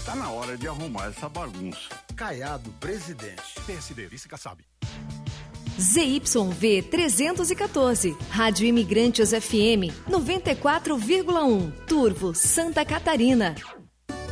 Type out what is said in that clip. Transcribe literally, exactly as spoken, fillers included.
Tá na hora de arrumar essa bagunça. Caiado, presidente. P S D, vice Kassab. Z Y V trezentos e quatorze, Rádio Imigrantes F M noventa e quatro vírgula um, Turvo, Santa Catarina.